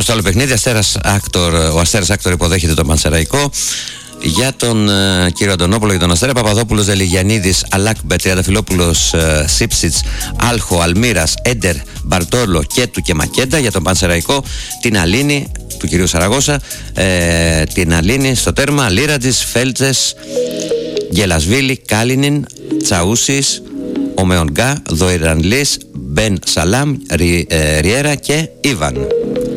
Πάμε στο άλλο παιχνίδι. Ο Αστέρας Άκτορ υποδέχεται τον Πανσεραϊκό. Για τον κύριο Αντωνόπουλο, για τον Αστέρα, Παπαδόπουλος, Δελιγιαννίδης, Αλάκμπε, Τριανταφυλόπουλος, Σίψιτς, Άλχο, Αλμύρας, Έντερ, Μπαρτόλο, Κέτου και Μακέντα. Για τον Πανσεραϊκό, την Αλίνη του κυρίου Σαραγώσα, την Αλίνη στο τέρμα, Λίρατζης, Φέλτζες, Γελασβίλη, Κάλινιν, Τσαούσης, Ομεονγκά, Δοϊρανλής, Μπεν Σαλάμ, Ριέρα και Ιβαν.